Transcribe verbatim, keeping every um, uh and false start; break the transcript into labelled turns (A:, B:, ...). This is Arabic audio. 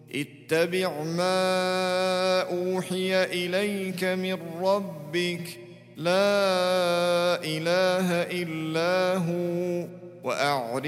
A: اتبع ما أوحي إليك من ربك لا إله إلا هو وأعرض